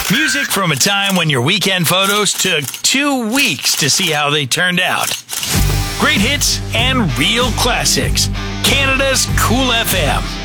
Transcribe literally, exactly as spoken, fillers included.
Music from a time when your weekend photos took two weeks to see how they turned out. Great hits and real classics. Canada's Cool F M.